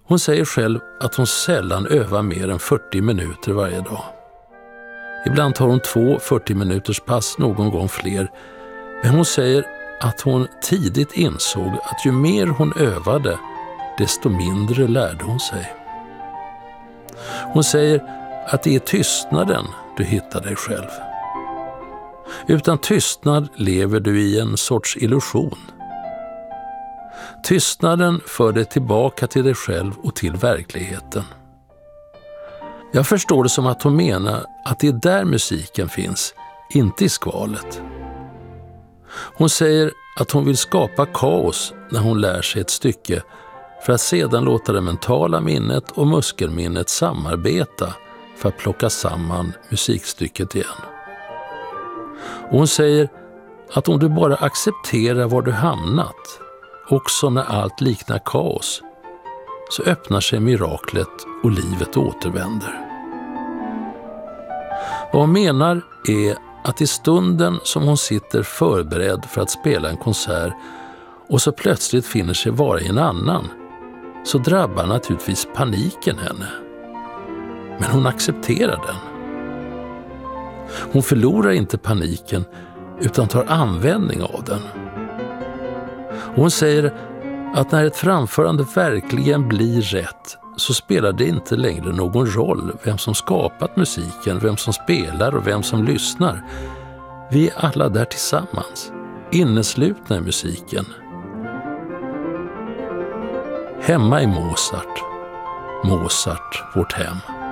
Hon säger själv att hon sällan övar mer än 40 minuter varje dag. Ibland tar hon 2 40-minuters pass, någon gång fler. Men hon säger att hon tidigt insåg att ju mer hon övade, desto mindre lärde hon sig. Hon säger att det är tystnaden du hittar dig själv. Utan tystnad lever du i en sorts illusion. Tystnaden för dig tillbaka till dig själv och till verkligheten. Jag förstår det som att hon menar att det är där musiken finns, inte i skvalet. Hon säger att hon vill skapa kaos när hon lär sig ett stycke för att sedan låta det mentala minnet och muskelminnet samarbeta för att plocka samman musikstycket igen. Och hon säger att om du bara accepterar var du hamnat, också när allt liknar kaos, så öppnar sig miraklet och livet återvänder. Vad hon menar är att i stunden som hon sitter förberedd för att spela en konsert och så plötsligt finner sig vara i en annan, så drabbar naturligtvis paniken henne. Men hon accepterar den. Hon förlorar inte paniken utan tar användning av den. Och hon säger att när ett framförande verkligen blir rätt så spelar det inte längre någon roll vem som skapat musiken, vem som spelar och vem som lyssnar. Vi är alla där tillsammans, inneslutna i musiken. Hemma i Mozart, Mozart vårt hem.